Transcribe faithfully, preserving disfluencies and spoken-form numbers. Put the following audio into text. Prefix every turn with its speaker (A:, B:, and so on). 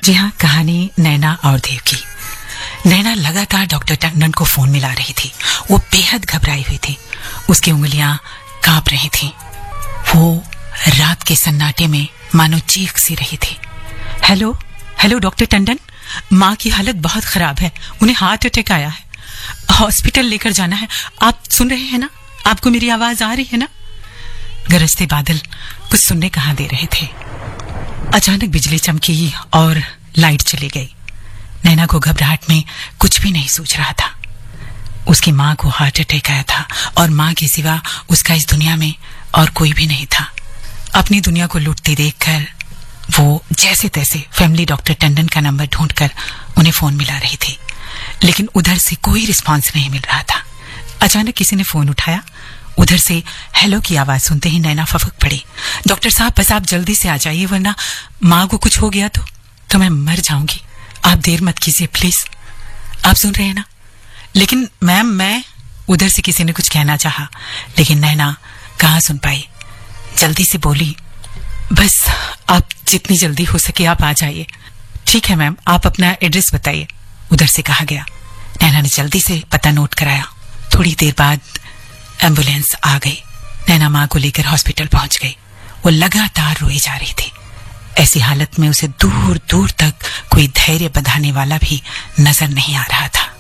A: जी हाँ, कहानी नैना और देव की। नैना लगातार डॉक्टर टंडन को फोन मिला रही थी। वो बेहद घबराई हुई थी। उसकी उंगलियां कांप रही थीं। वो रात के सन्नाटे में मानो चीख सी रही थी। हेलो हेलो डॉक्टर टंडन, माँ की हालत बहुत खराब है। उन्हें हार्ट अटैक आया है। हॉस्पिटल लेकर जाना है। आप सुन रहे हैं ना? आपको मेरी आवाज आ रही है ना? गरजते बादल कुछ सुनने कहाँ दे रहे थे। अचानक बिजली चमकी और लाइट चली गई। नैना को घबराहट में कुछ भी नहीं सूझ रहा था। उसकी माँ को हार्ट अटैक आया था और माँ के सिवा उसका इस दुनिया में और कोई भी नहीं था। अपनी दुनिया को लूटती देखकर वो जैसे तैसे फैमिली डॉक्टर टंडन का नंबर ढूंढकर उन्हें फोन मिला रही थी, लेकिन उधर से कोई रिस्पांस नहीं मिल रहा था। अचानक किसी ने फोन उठाया। उधर से हेलो की आवाज सुनते ही नैना फफक पड़ी। डॉक्टर साहब, बस आप जल्दी से आ जाइए, वरना माँ को कुछ हो गया तो तो मैं मर जाऊंगी। आप देर मत कीजिए प्लीज। आप सुन रहे हैं ना? लेकिन मैम, मैं उधर से किसी ने कुछ कहना चाहा, लेकिन नैना कहाँ सुन पाई। जल्दी से बोली, बस आप जितनी जल्दी हो सके आप आ जाइए। ठीक है मैम, आप अपना एड्रेस बताइए, उधर से कहा गया। नैना ने जल्दी से पता नोट कराया। थोड़ी देर बाद एम्बुलेंस आ गई। नैना माँ को लेकर हॉस्पिटल पहुंच गई। वो लगातार रोई जा रही थी। ऐसी हालत में उसे दूर दूर तक कोई धैर्य बंधाने वाला भी नजर नहीं आ रहा था।